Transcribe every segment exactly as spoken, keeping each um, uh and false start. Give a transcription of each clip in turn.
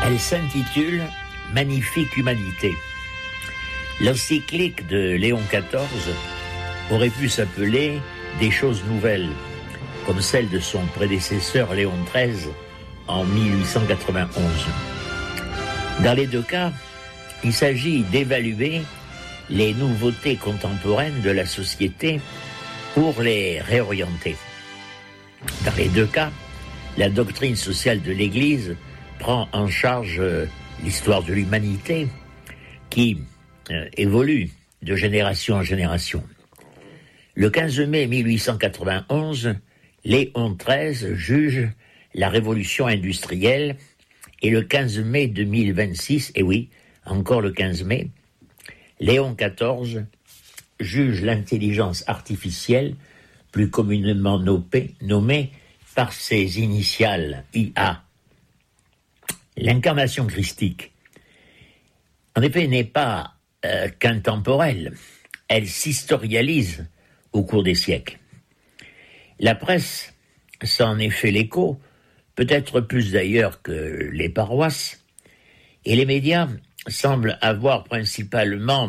Elle s'intitule « Magnifique humanité ». L'encyclique de Léon quatorze aurait pu s'appeler « Des choses nouvelles », comme celle de son prédécesseur Léon treize en mille huit cent quatre-vingt-onze. Dans les deux cas, il s'agit d'évaluer les nouveautés contemporaines de la société pour les réorienter. Dans les deux cas, la doctrine sociale de l'Église prend en charge l'histoire de l'humanité qui euh, évolue de génération en génération. Le quinze mai mille huit cent quatre-vingt-onze, Léon treize juge la révolution industrielle et le quinze mai deux mille vingt-six, et oui, encore le quinze mai, Léon quatorze juge l'intelligence artificielle, plus communément nommée, nommée par ses initiales I A. L'incarnation christique, en effet, n'est pas euh, qu'intemporelle, elle s'historialise au cours des siècles. La presse s'en est fait l'écho, peut-être plus d'ailleurs que les paroisses, et les médias semblent avoir principalement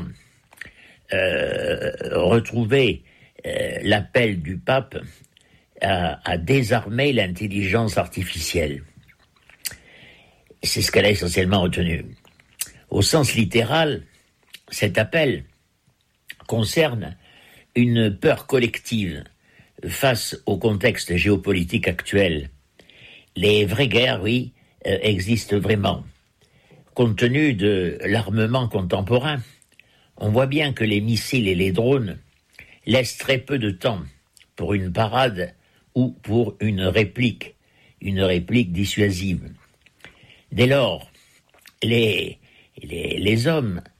euh, retrouvé euh, l'appel du pape à, à désarmer l'intelligence artificielle. C'est ce qu'elle a essentiellement retenu. Au sens littéral, cet appel concerne une peur collective face au contexte géopolitique actuel. Les vraies guerres, oui, euh, existent vraiment. Compte tenu de l'armement contemporain, on voit bien que les missiles et les drones laissent très peu de temps pour une parade ou pour une réplique, une réplique dissuasive. Dès lors, les, les, les hommes